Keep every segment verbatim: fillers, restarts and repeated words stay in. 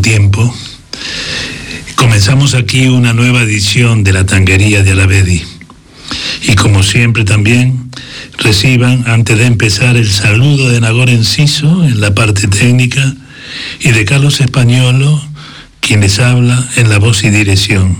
tiempo, comenzamos aquí una nueva edición de la Tanguería de Alavedi. Y como siempre también reciban, antes de empezar, el saludo de Nagore Enciso en la parte técnica y de Carlos Españolo, quien les habla en la voz y dirección.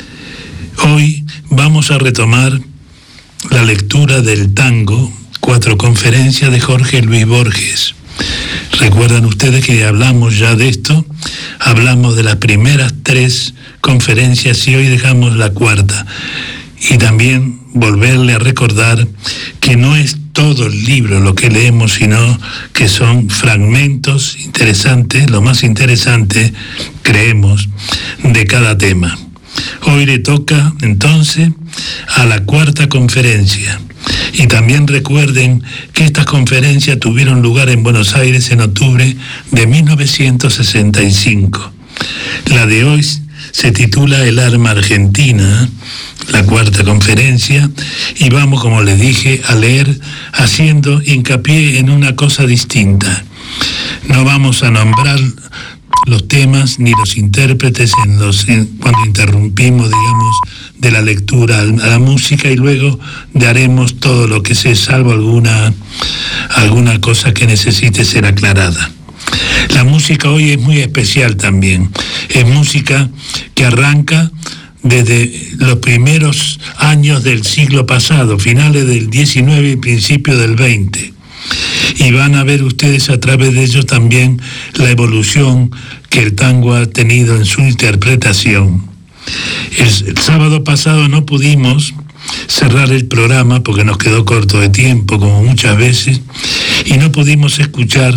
Hoy vamos a retomar la lectura del tango Cuatro Conferencias de Jorge Luis Borges. Recuerdan ustedes que hablamos ya de esto, hablamos de las primeras tres conferencias y hoy dejamos la cuarta. Y también volverle a recordar que no es todo el libro lo que leemos, sino que son fragmentos interesantes, lo más interesante, creemos, de cada tema. Hoy le toca, entonces, a la cuarta conferencia. Y también recuerden que estas conferencias tuvieron lugar en Buenos Aires en octubre de mil novecientos sesenta y cinco. La de hoy se titula El Arma Argentina, la cuarta conferencia, y vamos, como les dije, a leer haciendo hincapié en una cosa distinta. No vamos a nombrar los temas ni los intérpretes en los en, cuando interrumpimos, digamos, de la lectura a la música, y luego daremos todo lo que sea, salvo alguna alguna cosa que necesite ser aclarada. La música hoy es muy especial también. Es música que arranca desde los primeros años del siglo pasado, finales del diecinueve y principios del veinte. Y van a ver ustedes a través de ellos también la evolución que el tango ha tenido en su interpretación. El, el sábado pasado no pudimos cerrar el programa porque nos quedó corto de tiempo, como muchas veces, y no pudimos escuchar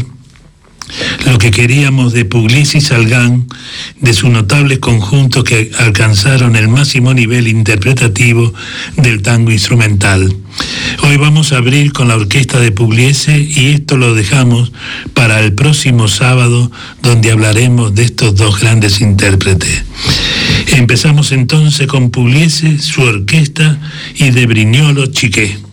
lo que queríamos de Pugliese y Salgán, de su notable conjunto que alcanzaron el máximo nivel interpretativo del tango instrumental. Hoy vamos a abrir con la orquesta de Pugliese y esto lo dejamos para el próximo sábado, donde hablaremos de estos dos grandes intérpretes. Empezamos entonces con Pugliese, su orquesta y de Brignolo Chiqué.